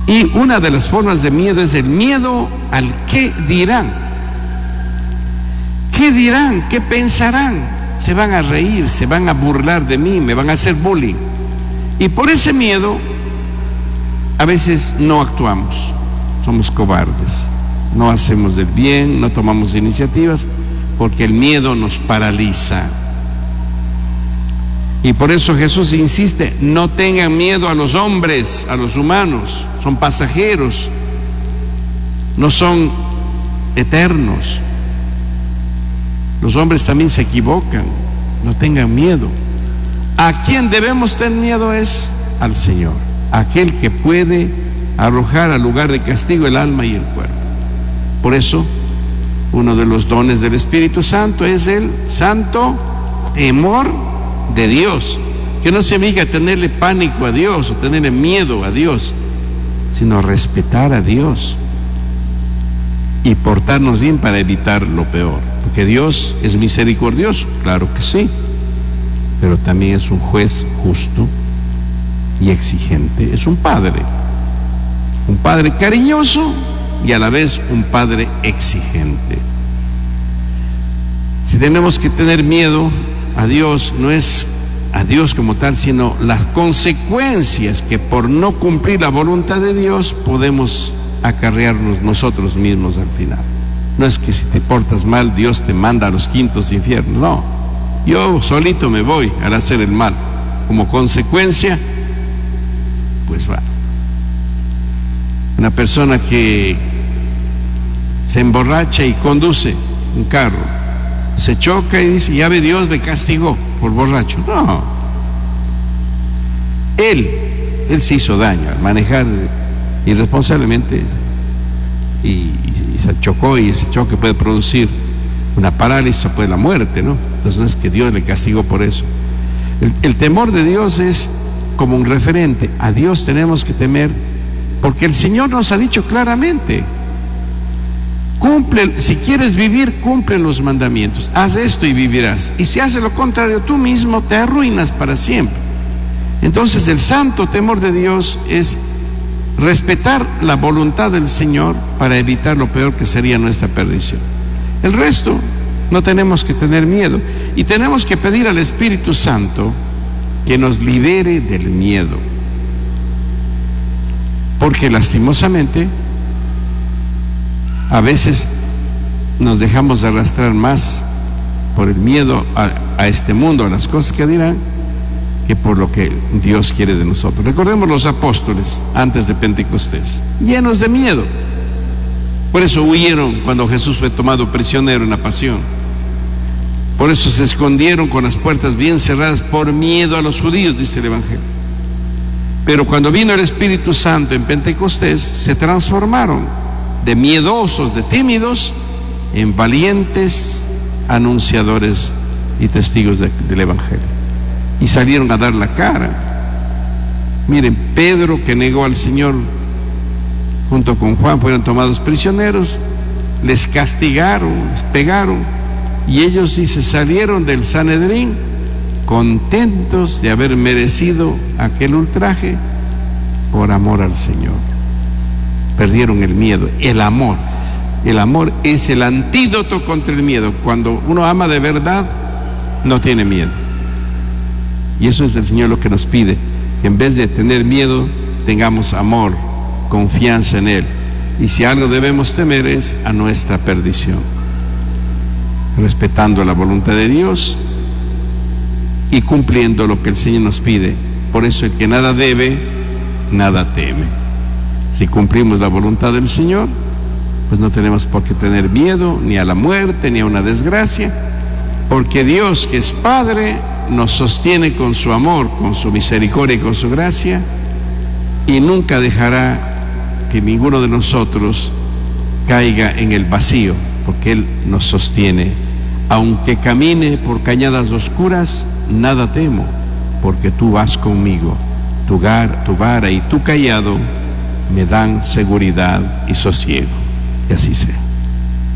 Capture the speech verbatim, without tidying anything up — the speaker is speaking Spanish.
Y una de las formas de miedo es el miedo al qué dirán. ¿Qué dirán? ¿Qué pensarán? Se van a reír, se van a burlar de mí, me van a hacer bullying. Y por ese miedo, a veces no actuamos, somos cobardes, no hacemos el bien, no tomamos iniciativas, porque el miedo nos paraliza. Y por eso Jesús insiste, no tengan miedo a los hombres, a los humanos, son pasajeros, no son eternos. Los hombres también se equivocan, no tengan miedo. ¿A quién debemos tener miedo? Es al Señor, aquel que puede arrojar al lugar de castigo el alma y el cuerpo. Por eso, uno de los dones del Espíritu Santo es el santo temor de Dios, que no significa tenerle pánico a Dios o tenerle miedo a Dios, sino respetar a Dios y portarnos bien para evitar lo peor, porque Dios es misericordioso, claro que sí, pero también es un juez justo y exigente, es un padre, un padre cariñoso y a la vez un padre exigente. Si tenemos que tener miedo a Dios, no es a Dios como tal, sino las consecuencias que por no cumplir la voluntad de Dios podemos acarrearnos nosotros mismos al final. No es que si te portas mal Dios te manda a los quintos infiernos, no, yo solito me voy al hacer el mal, como consecuencia pues va. Una persona que se emborracha y conduce un carro, se choca y dice, ya ve, Dios le castigó por borracho. No, él él se hizo daño al manejar irresponsablemente y, y, y se chocó, y ese choque puede producir una parálisis o puede la muerte, ¿no? Entonces no es que Dios le castigó por eso. El, el temor de Dios es como un referente. A Dios tenemos que temer porque el Señor nos ha dicho claramente, cumple, si quieres vivir, cumple los mandamientos, haz esto y vivirás, y si haces lo contrario, tú mismo te arruinas para siempre. Entonces el santo temor de Dios es respetar la voluntad del Señor para evitar lo peor que sería nuestra perdición. El resto no tenemos que tener miedo, y tenemos que pedir al Espíritu Santo que nos libere del miedo, porque lastimosamente a veces nos dejamos arrastrar más por el miedo a, a este mundo, a las cosas que dirán, que por lo que Dios quiere de nosotros. Recordemos los apóstoles antes de Pentecostés, llenos de miedo. Por eso huyeron cuando Jesús fue tomado prisionero en la pasión. Por eso se escondieron con las puertas bien cerradas por miedo a los judíos, dice el Evangelio. Pero cuando vino el Espíritu Santo en Pentecostés, se transformaron de miedosos, de tímidos, en valientes anunciadores y testigos de, del Evangelio. Y salieron a dar la cara. Miren, Pedro, que negó al Señor, junto con Juan, fueron tomados prisioneros, les castigaron, les pegaron, y ellos sí se salieron del Sanedrín contentos de haber merecido aquel ultraje por amor al Señor. Perdieron el miedo, el amor. El amor es el antídoto contra el miedo. Cuando uno ama de verdad, no tiene miedo. Y eso es el Señor lo que nos pide, que en vez de tener miedo, tengamos amor, confianza en Él. Y si algo debemos temer es a nuestra perdición, respetando la voluntad de Dios y cumpliendo lo que el Señor nos pide. Por eso el que nada debe, nada teme. Si cumplimos la voluntad del Señor, pues no tenemos por qué tener miedo ni a la muerte ni a una desgracia, porque Dios, que es Padre, nos sostiene con su amor, con su misericordia y con su gracia, y nunca dejará que ninguno de nosotros caiga en el vacío, porque Él nos sostiene. Aunque camine por cañadas oscuras, nada temo, porque tú vas conmigo. Tu, gar, tu vara y tu cayado me dan seguridad y sosiego. Y así sea.